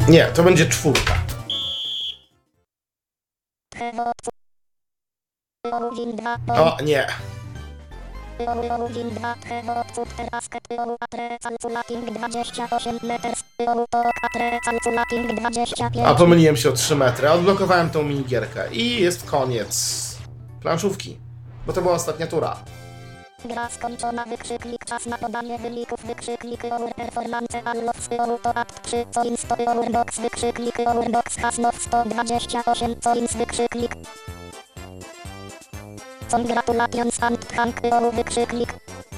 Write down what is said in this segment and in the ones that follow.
Nie, to będzie 4. O, nie. A pomyliłem się o 3 metry. Odblokowałem tą minigierkę i jest koniec planszówki, bo to była ostatnia tura. Gra skończona, wykrzyklik, czas na podanie wyników, wykrzyklik, our performance, allows, auto act 3, coins, to our box, wykrzyklik, our box, has not 128, coins, wykrzyklik. Congratulations and thank you, wykrzyklik.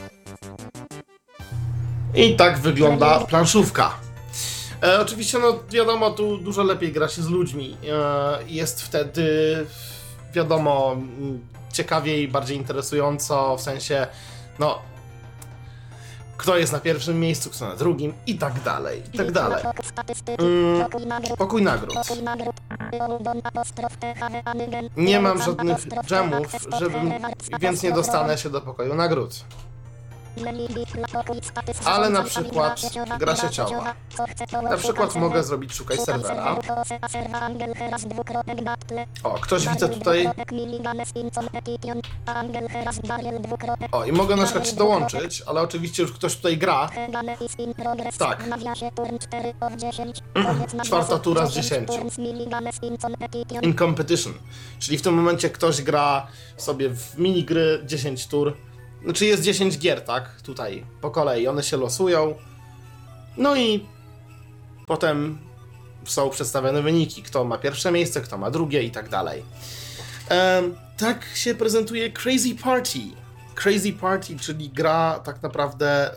I tak wygląda planszówka. Oczywiście, no wiadomo, tu dużo lepiej gra się z ludźmi. Jest wtedy, wiadomo, ciekawiej, bardziej interesująco, w sensie, no, kto jest na pierwszym miejscu, kto na drugim i tak dalej, i tak dalej. Pokój nagród. Nie mam żadnych dżemów, więc nie dostanę się do pokoju nagród. Ale na przykład gra sieciowa. Na przykład mogę zrobić szukaj serwera. O, ktoś widzę tutaj. O, i mogę na przykład się dołączyć, ale oczywiście już ktoś tutaj gra. Tak. 4. tura z 10. In competition. Czyli w tym momencie ktoś gra sobie w minigry 10 tur. Znaczy jest 10 gier, tak? Tutaj po kolei. One się losują. No i potem są przedstawione wyniki. Kto ma pierwsze miejsce, kto ma drugie i tak dalej. Tak się prezentuje Crazy Party. Crazy Party, czyli gra tak naprawdę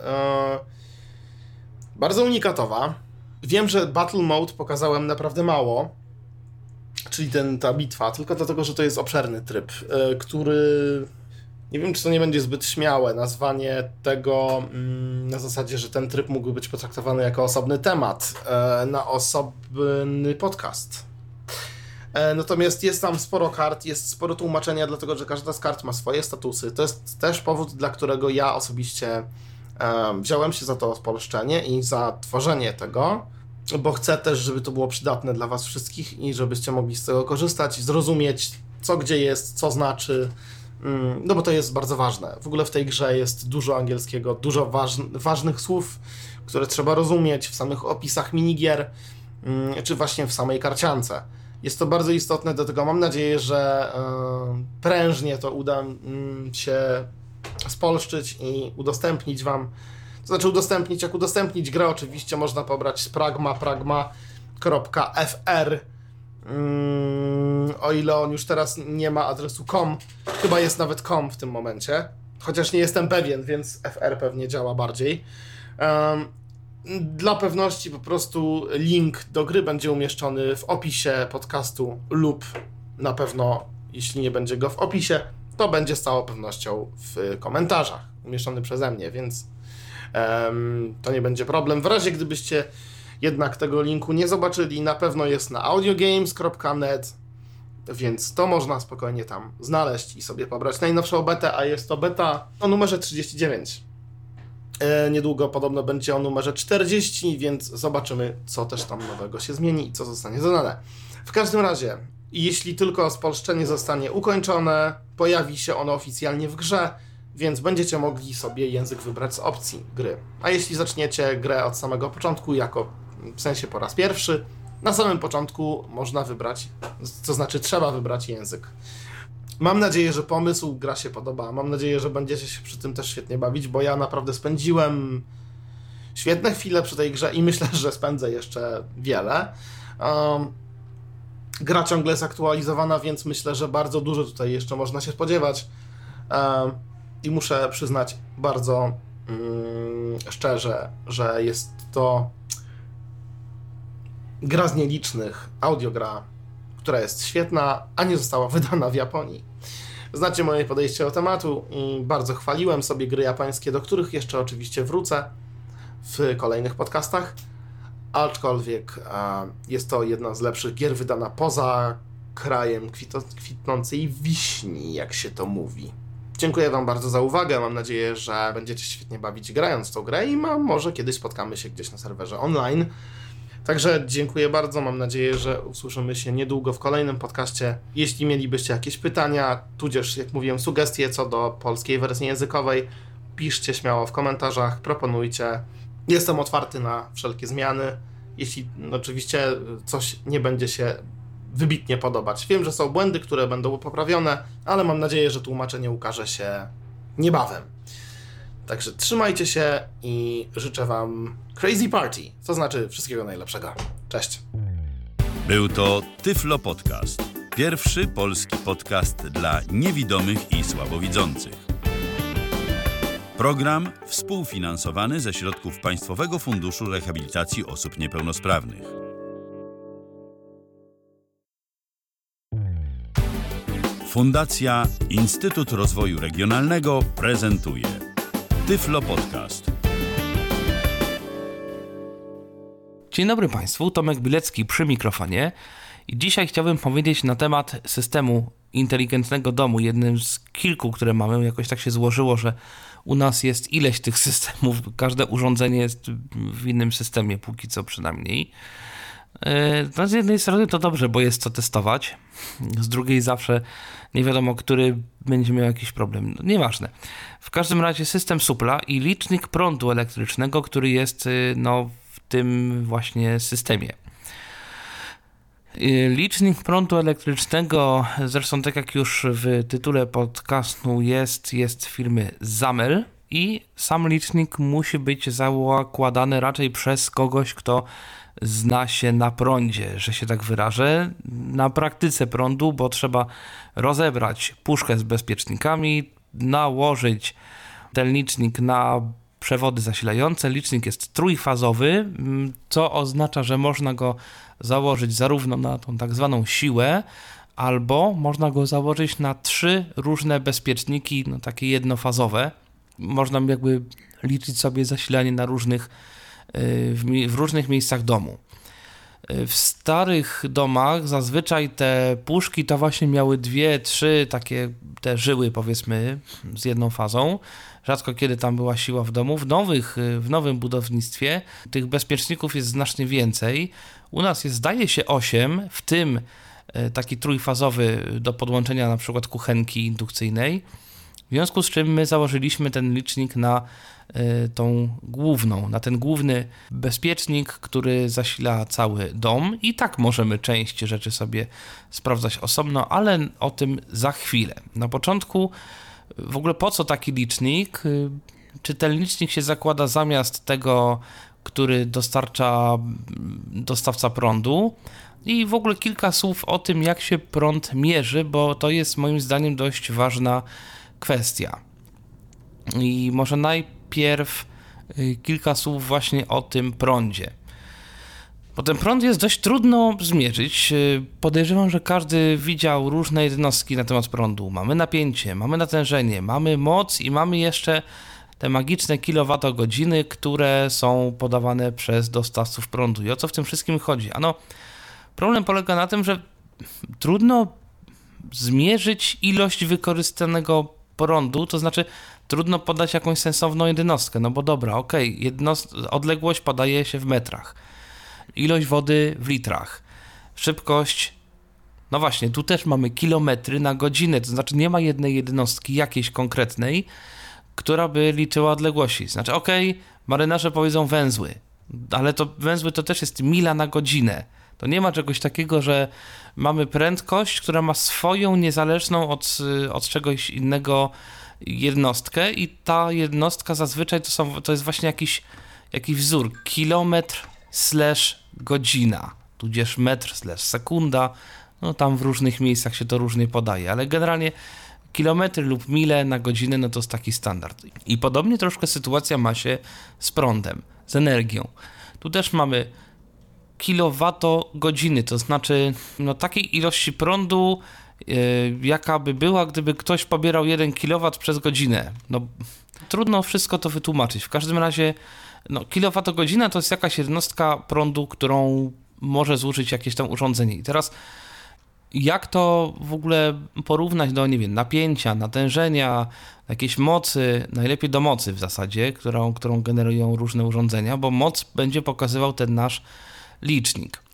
bardzo unikatowa. Wiem, że Battle Mode pokazałem naprawdę mało. Czyli ta bitwa. Tylko dlatego, że to jest obszerny tryb, który... Nie wiem, czy to nie będzie zbyt śmiałe nazwanie tego na zasadzie, że ten tryb mógłby być potraktowany jako osobny temat na osobny podcast. Natomiast jest tam sporo kart, jest sporo tłumaczenia, dlatego że każda z kart ma swoje statusy. To jest też powód, dla którego ja osobiście wziąłem się za to spolszczenie i za tworzenie tego, bo chcę też, żeby to było przydatne dla was wszystkich i żebyście mogli z tego korzystać, zrozumieć, co gdzie jest, co znaczy. No bo to jest bardzo ważne. W ogóle w tej grze jest dużo angielskiego, dużo ważnych słów, które trzeba rozumieć w samych opisach minigier, czy właśnie w samej karciance. Jest to bardzo istotne, dlatego mam nadzieję, że prężnie to uda się spolszczyć i udostępnić wam. To znaczy udostępnić, jak udostępnić grę oczywiście można pobrać z pragma.fr. O ile on już teraz nie ma adresu .com, chyba jest nawet .com w tym momencie, chociaż nie jestem pewien, więc FR pewnie działa bardziej. Dla pewności po prostu link do gry będzie umieszczony w opisie podcastu lub na pewno, jeśli nie będzie go w opisie, to będzie z całą pewnością w komentarzach umieszczony przeze mnie, więc to nie będzie problem. W razie gdybyście jednak tego linku nie zobaczyli, na pewno jest na audiogames.net, więc to można spokojnie tam znaleźć i sobie pobrać najnowszą betę, a jest to beta o numerze 39. Niedługo podobno będzie o numerze 40, więc zobaczymy, co też tam nowego się zmieni i co zostanie dodane. W każdym razie, jeśli tylko spolszczenie zostanie ukończone, pojawi się ono oficjalnie w grze, więc będziecie mogli sobie język wybrać z opcji gry. A jeśli zaczniecie grę od samego początku, w sensie po raz pierwszy, na samym początku można wybrać, to znaczy trzeba wybrać język. Mam nadzieję, że pomysł, gra się podoba. Mam nadzieję, że będziecie się przy tym też świetnie bawić, bo ja naprawdę spędziłem świetne chwile przy tej grze i myślę, że spędzę jeszcze wiele. Gra ciągle jest aktualizowana, więc myślę, że bardzo dużo tutaj jeszcze można się spodziewać. I muszę przyznać bardzo szczerze, że jest to gra z nielicznych, audiogra, która jest świetna, a nie została wydana w Japonii. Znacie moje podejście do tematu i bardzo chwaliłem sobie gry japońskie, do których jeszcze oczywiście wrócę w kolejnych podcastach, aczkolwiek jest to jedna z lepszych gier wydana poza krajem kwitnącej wiśni, jak się to mówi. Dziękuję wam bardzo za uwagę, mam nadzieję, że będziecie świetnie bawić grając w tą grę i może kiedyś spotkamy się gdzieś na serwerze online. Także dziękuję bardzo, mam nadzieję, że usłyszymy się niedługo w kolejnym podcaście. Jeśli mielibyście jakieś pytania, tudzież, jak mówiłem, sugestie co do polskiej wersji językowej, piszcie śmiało w komentarzach, proponujcie. Jestem otwarty na wszelkie zmiany, jeśli oczywiście coś nie będzie się wybitnie podobać. Wiem, że są błędy, które będą poprawione, ale mam nadzieję, że tłumaczenie ukaże się niebawem. Także trzymajcie się i życzę Wam Crazy Party, to znaczy wszystkiego najlepszego. Cześć. Był to Tyflo Podcast. Pierwszy polski podcast dla niewidomych i słabowidzących. Program współfinansowany ze środków Państwowego Funduszu Rehabilitacji Osób Niepełnosprawnych. Fundacja Instytut Rozwoju Regionalnego prezentuje Tyflo Podcast. Dzień dobry Państwu, Tomek Bilecki przy mikrofonie i dzisiaj chciałbym powiedzieć na temat systemu inteligentnego domu, jednym z kilku, które mamy. Jakoś tak się złożyło, że u nas jest ileś tych systemów, każde urządzenie jest w innym systemie, póki co przynajmniej. No z jednej strony to dobrze, bo jest co testować, z drugiej zawsze nie wiadomo, który będzie miał jakiś problem. No, nieważne. W każdym razie system supla i licznik prądu elektrycznego, który jest w tym właśnie systemie. Licznik prądu elektrycznego, zresztą tak jak już w tytule podcastu jest firmy Zamel i sam licznik musi być zakładany raczej przez kogoś, kto zna się na prądzie, że się tak wyrażę, na praktyce prądu, bo trzeba rozebrać puszkę z bezpiecznikami, nałożyć ten licznik na przewody zasilające. Licznik jest trójfazowy, co oznacza, że można go założyć zarówno na tą tak zwaną siłę, albo można go założyć na 3 różne bezpieczniki, takie jednofazowe. Można jakby liczyć sobie zasilanie na w różnych miejscach domu. W starych domach zazwyczaj te puszki to właśnie miały 2, 3 takie te żyły, powiedzmy, z jedną fazą. Rzadko kiedy tam była siła w domu. W nowym budownictwie tych bezpieczników jest znacznie więcej. U nas jest, zdaje się, 8, w tym taki trójfazowy do podłączenia na przykład kuchenki indukcyjnej. W związku z czym my założyliśmy ten licznik na na ten główny bezpiecznik, który zasila cały dom i tak możemy część rzeczy sobie sprawdzać osobno, ale o tym za chwilę. Na początku w ogóle po co taki licznik? Czy ten licznik się zakłada zamiast tego, który dostarcza dostawca prądu? I w ogóle kilka słów o tym, jak się prąd mierzy, bo to jest moim zdaniem dość ważna kwestia. I może najpierw kilka słów właśnie o tym prądzie. Bo ten prąd jest dość trudno zmierzyć. Podejrzewam, że każdy widział różne jednostki na temat prądu. Mamy napięcie, mamy natężenie, mamy moc i mamy jeszcze te magiczne kilowatogodziny, które są podawane przez dostawców prądu. I o co w tym wszystkim chodzi? Problem polega na tym, że trudno zmierzyć ilość wykorzystanego prądu, to znaczy trudno podać jakąś sensowną jednostkę, bo dobra, odległość podaje się w metrach, ilość wody w litrach, szybkość, no właśnie, tu też mamy kilometry na godzinę, to znaczy nie ma jednej jednostki jakiejś konkretnej, która by liczyła odległości, znaczy marynarze powiedzą węzły, ale to węzły to też jest mila na godzinę. To nie ma czegoś takiego, że mamy prędkość, która ma swoją niezależną od czegoś innego jednostkę i ta jednostka zazwyczaj to jest właśnie jakiś wzór. Kilometr/godzina, tudzież metr/sekunda. Tam w różnych miejscach się to różnie podaje, ale generalnie kilometry lub mile na godzinę to jest taki standard. I podobnie troszkę sytuacja ma się z prądem, z energią. Tu też mamy kilowatogodziny, to znaczy takiej ilości prądu, jaka by była, gdyby ktoś pobierał 1 kW przez godzinę. Trudno wszystko to wytłumaczyć. W każdym razie kilowatogodzina to jest jakaś jednostka prądu, którą może zużyć jakieś tam urządzenie. I teraz jak to w ogóle porównać do, napięcia, natężenia, jakiejś mocy, najlepiej do mocy w zasadzie, którą generują różne urządzenia, bo moc będzie pokazywał ten nasz licznik.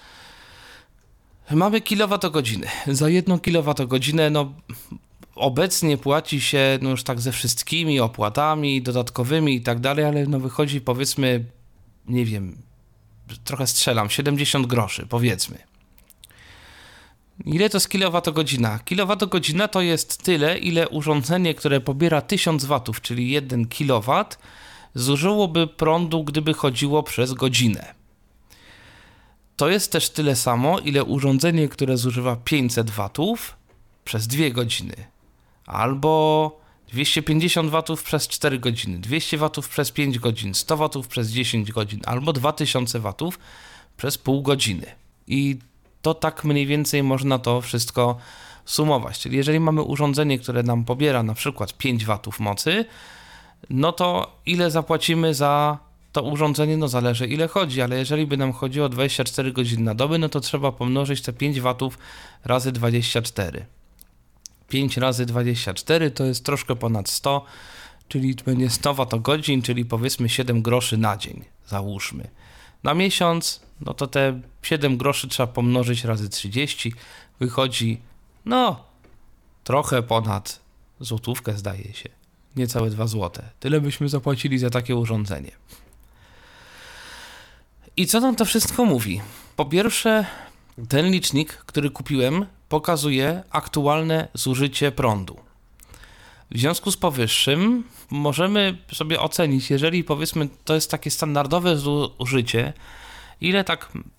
Mamy kilowatogodziny. Za 1 kilowatogodzinę obecnie płaci się już tak ze wszystkimi opłatami dodatkowymi i tak dalej, ale wychodzi powiedzmy, nie wiem, trochę strzelam, 70 groszy powiedzmy. Ile to jest kilowatogodzina? Kilowatogodzina to jest tyle, ile urządzenie, które pobiera 1000 watów, czyli 1 kW, zużyłoby prądu, gdyby chodziło przez godzinę. To jest też tyle samo, ile urządzenie, które zużywa 500 watów przez 2 godziny. Albo 250 watów przez 4 godziny, 200 watów przez 5 godzin, 100 watów przez 10 godzin, albo 2000 watów przez pół godziny. I to tak mniej więcej można to wszystko sumować. Czyli jeżeli mamy urządzenie, które nam pobiera na przykład 5 watów mocy, no to ile zapłacimy za to urządzenie? Zależy ile chodzi, ale jeżeli by nam chodziło 24 godziny na dobę, no to trzeba pomnożyć te 5 watów razy 24. 5 razy 24 to jest troszkę ponad 100, czyli będzie 100 watogodzin, czyli powiedzmy 7 groszy na dzień, załóżmy. Na miesiąc, no to te 7 groszy trzeba pomnożyć razy 30, wychodzi, trochę ponad złotówkę zdaje się, niecałe 2 złote. Tyle byśmy zapłacili za takie urządzenie. I co nam to wszystko mówi? Po pierwsze, ten licznik, który kupiłem, pokazuje aktualne zużycie prądu. W związku z powyższym możemy sobie ocenić, jeżeli powiedzmy to jest takie standardowe zużycie, ile tak